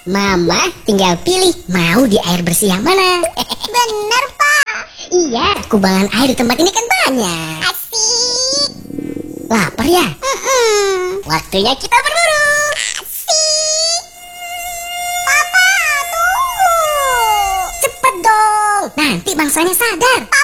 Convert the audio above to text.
Mama tinggal pilih mau di air bersih yang mana. Bener, Pak. Iya, kubangan air di tempat ini kan banyak. Asik. Lapar ya? Waktunya kita berburu. Asik. Papa, tunggu. Cepet dong, nanti bangsanya sadar.